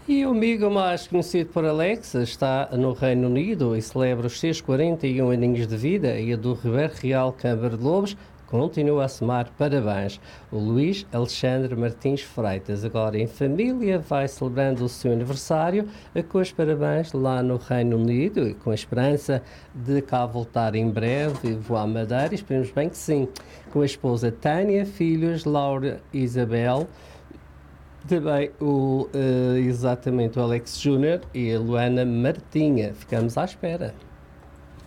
E o amigo mais conhecido por Alex está no Reino Unido e celebra os seus 41 aninhos de vida, e a do Ribeiro Real Câmara de Lobos continua a somar parabéns. O Luís Alexandre Martins Freitas, agora em família, vai celebrando o seu aniversário com os parabéns lá no Reino Unido e com a esperança de cá voltar em breve e voar a Madeira. Esperemos bem que sim. Com a esposa Tânia, filhos Laura e Isabel, também exatamente o Alex Júnior e a Luana Martinha. Ficamos à espera.